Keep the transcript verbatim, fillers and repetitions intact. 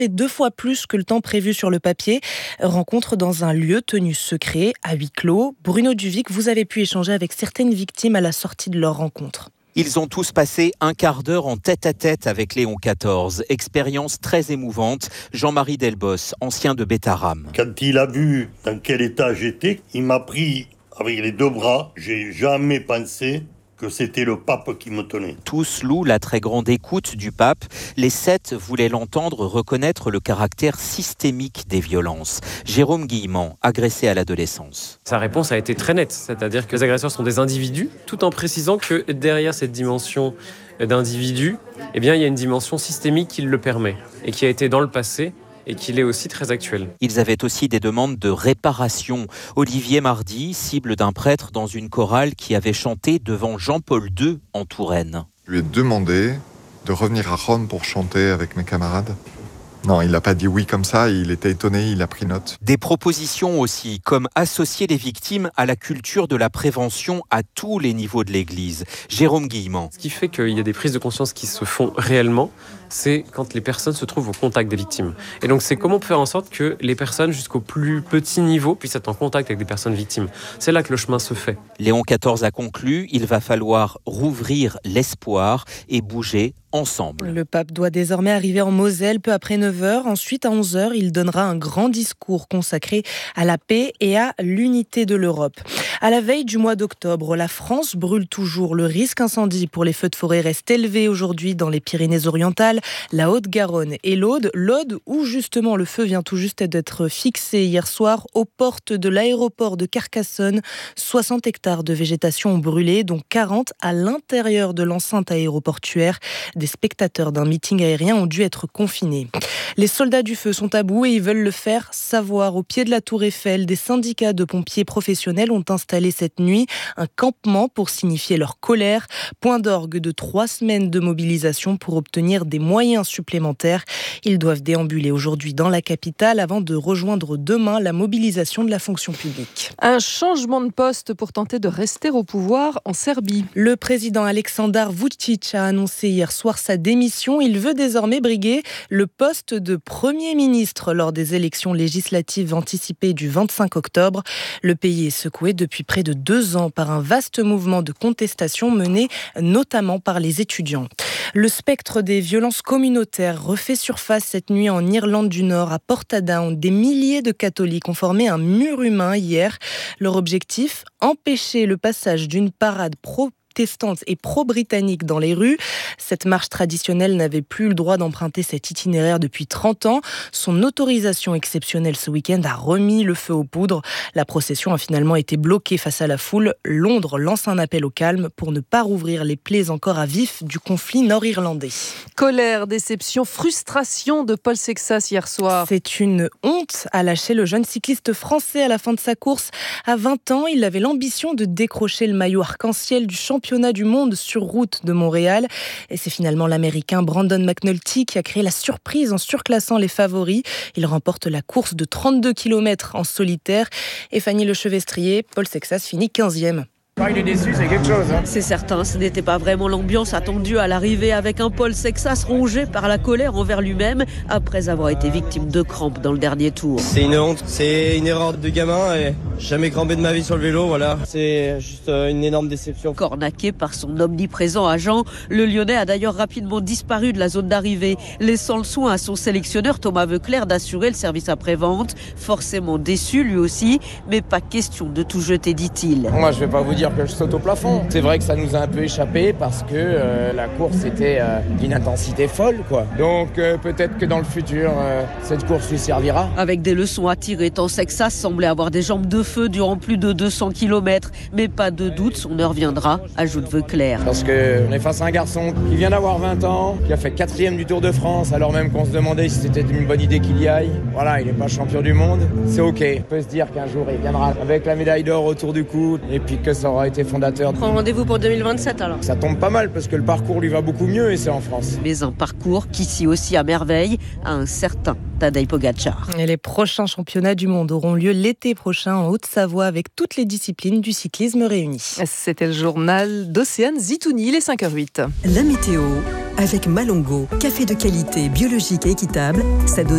et deux fois plus que le temps prévu sur le papier. Rencontre dans un lieu tenu secret, à huis clos. Bruno Duvic, vous avez pu échanger avec certaines victimes à la sortie de leur rencontre. Ils ont tous passé un quart d'heure en tête-à-tête avec Léon quatorze. Expérience très émouvante. Jean-Marie Delbos, ancien de Bétaram. Quand il a vu dans quel état j'étais, il m'a pris avec les deux bras. J'ai jamais pensé que c'était le pape qui me tenait. Tous louent la très grande écoute du pape. Les sept voulaient l'entendre reconnaître le caractère systémique des violences. Jérôme Guillemant, agressé à l'adolescence. Sa réponse a été très nette, c'est-à-dire que les agresseurs sont des individus, tout en précisant que derrière cette dimension d'individu, eh bien, il y a une dimension systémique qui le permet et qui a été dans le passé et qu'il est aussi très actuel. Ils avaient aussi des demandes de réparation. Olivier Mardy, cible d'un prêtre dans une chorale qui avait chanté devant Jean-Paul deux en Touraine. Je lui ai demandé de revenir à Rome pour chanter avec mes camarades. Non, il n'a pas dit oui comme ça, il était étonné, il a pris note. Des propositions aussi, comme associer les victimes à la culture de la prévention à tous les niveaux de l'Église. Jérôme Guillemant. Ce qui fait qu'il y a des prises de conscience qui se font réellement, c'est quand les personnes se trouvent au contact des victimes. Et donc c'est comment faire en sorte que les personnes jusqu'au plus petit niveau puissent être en contact avec des personnes victimes. C'est là que le chemin se fait. Léon quatorze a conclu, il va falloir rouvrir l'espoir et bouger ensemble. Le pape doit désormais arriver en Moselle peu après neuf heures. Ensuite, à onze heures, il donnera un grand discours consacré à la paix et à l'unité de l'Europe. À la veille du mois d'octobre, la France brûle toujours. Le risque incendie pour les feux de forêt reste élevé aujourd'hui dans les Pyrénées-Orientales, la Haute-Garonne et l'Aude. L'Aude, où justement le feu vient tout juste d'être fixé hier soir aux portes de l'aéroport de Carcassonne. soixante hectares de végétation ont brûlé, dont quarante à l'intérieur de l'enceinte aéroportuaire. Des spectateurs d'un meeting aérien ont dû être confinés. Les soldats du feu sont à bout et ils veulent le faire savoir. Au pied de la Tour Eiffel, des syndicats de pompiers professionnels ont installé cette nuit un campement pour signifier leur colère. Point d'orgue de trois semaines de mobilisation pour obtenir des moyens supplémentaires. Ils doivent déambuler aujourd'hui dans la capitale avant de rejoindre demain la mobilisation de la fonction publique. Un changement de poste pour tenter de rester au pouvoir en Serbie. Le président Aleksandar Vučić a annoncé hier soir sa démission. Il veut désormais briguer le poste de Premier ministre lors des élections législatives anticipées du vingt-cinq octobre. Le pays est secoué depuis près de deux ans par un vaste mouvement de contestation mené notamment par les étudiants. Le spectre des violences communautaires refait surface cette nuit en Irlande du Nord, à Portadown. Des milliers de catholiques ont formé un mur humain hier. Leur objectif, empêcher le passage d'une parade pro protestante et pro-britannique dans les rues. Cette marche traditionnelle n'avait plus le droit d'emprunter cet itinéraire depuis trente ans. Son autorisation exceptionnelle ce week-end a remis le feu aux poudres. La procession a finalement été bloquée face à la foule. Londres lance un appel au calme pour ne pas rouvrir les plaies encore à vif du conflit nord-irlandais. Colère, déception, frustration de Paul Sexas hier soir. C'est une honte, a lâché le jeune cycliste français à la fin de sa course. À vingt ans, il avait l'ambition de décrocher le maillot arc-en-ciel du championnat du monde sur route de Montréal. Et c'est finalement l'Américain Brandon McNulty qui a créé la surprise en surclassant les favoris. Il remporte la course de trente-deux kilomètres en solitaire. Et Fanny Lechevestrier, Paul Sexas finit quinzième. Il est déçu, c'est quelque chose. Hein. C'est certain, ce n'était pas vraiment l'ambiance attendue à l'arrivée, avec un Paul Sexas rongé par la colère envers lui-même après avoir été victime de crampes dans le dernier tour. C'est une honte, c'est une erreur de gamin et jamais crampé de ma vie sur le vélo, voilà. C'est juste une énorme déception. Cornaqué par son omniprésent agent, le Lyonnais a d'ailleurs rapidement disparu de la zone d'arrivée, laissant le soin à son sélectionneur Thomas Voeckler d'assurer le service après-vente. Forcément déçu lui aussi, mais pas question de tout jeter, dit-il. Moi, je vais pas vous dire que je saute au plafond. C'est vrai que ça nous a un peu échappé parce que euh, la course était euh, d'une intensité folle, quoi. Donc euh, peut-être que dans le futur, euh, cette course lui servira. Avec des leçons à tirer, tant Sexas semblait avoir des jambes de feu durant plus de deux cents kilomètres. Mais pas de doute, son heure viendra, ajoute Voeckler. Parce qu'on est face à un garçon qui vient d'avoir vingt ans, qui a fait quatrième du Tour de France, alors même qu'on se demandait si c'était une bonne idée qu'il y aille. Voilà, il n'est pas champion du monde. C'est ok. On peut se dire qu'un jour il viendra avec la médaille d'or autour du cou et puis que ça aura été fondateur. Prends rendez-vous pour deux mille vingt-sept alors. Ça tombe pas mal parce que le parcours lui va beaucoup mieux et c'est en France. Mais un parcours qui scie aussi à merveille à un certain Tadej Pogačar. Et les prochains championnats du monde auront lieu l'été prochain en Haute-Savoie avec toutes les disciplines du cyclisme réunies. C'était le journal d'Océane Zitouni, il est cinq heures huit. La météo avec Malongo, café de qualité biologique et équitable, ça donne